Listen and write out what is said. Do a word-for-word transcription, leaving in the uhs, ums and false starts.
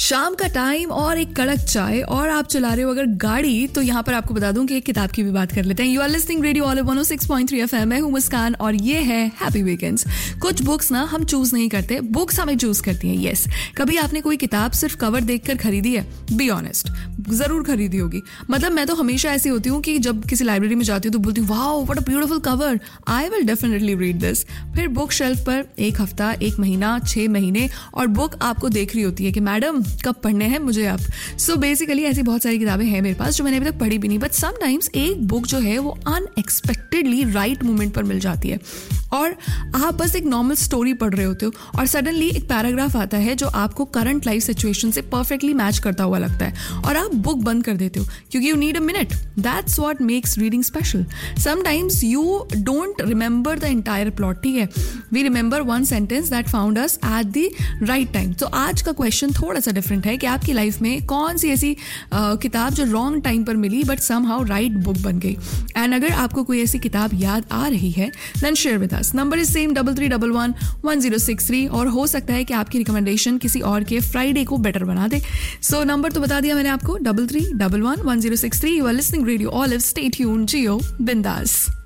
शाम का टाइम और एक कड़क चाय और आप चला रहे हो अगर गाड़ी, तो यहाँ पर आपको बता दूं कि एक किताब की भी बात कर लेते हैं. You are listening radio olive one O six point three F M. मैं हूँ मुस्कान और ये है हैप्पी वीकेंड्स. कुछ बुक्स ना हम चूज नहीं करते, बुक्स हमें चूज करती हैं. यस, कभी आपने कोई किताब सिर्फ कवर देखकर खरीदी है? बी ऑनेस्ट, जरूर खरीदी होगी. मतलब मैं तो हमेशा ऐसी होती हूँ कि जब किसी लाइब्रेरी में जाती हूँ तो बोलती हूँ wow what a beautiful cover, I will definitely read this. फिर बुक शेल्फ पर एक हफ्ता, एक महीना, छह महीने और बुक आपको देख रही होती है कि मैडम कब पढ़ने हैं मुझे आप. सो बेसिकली ऐसी बहुत सारी किताबें हैं मेरे पास जो मैंने अभी तक पढ़ी भी नहीं. बट समटाइम्स एक बुक जो है वो अनएक्सपेक्टेडली राइट मोमेंट पर मिल जाती है और आप बस एक नॉर्मल स्टोरी पढ़ रहे होते हो और सडनली एक पैराग्राफ आता है जो आपको करंट लाइफ सिचुएशन से परफेक्टली मैच करता हुआ लगता है और आप बुक बंद कर देते हो क्योंकि you need a minute. That's what makes reading special. Sometimes you don't remember the entire plot, ठीक है, we remember one sentence that found us at the right time. तो आज का क्वेश्चन थोड़ा सा डिफरेंट है कि आपकी लाइफ में कौन सी ऐसी uh, किताब जो रॉन्ग टाइम पर मिली बट समहाउ राइट बुक बन गई. एंड अगर आपको कोई ऐसी किताब याद आ रही है then share with us. Number is same double three double one one zero six three और हो सकता है कि आपकी रिकमेंडेशन किसी और के फ्राइडे को बेटर बना दे. सो so, नंबर तो बता दिया मैंने आपको, double three double one one zero six three. You are listening radio olive. Stay tuned, जियो बिंदास.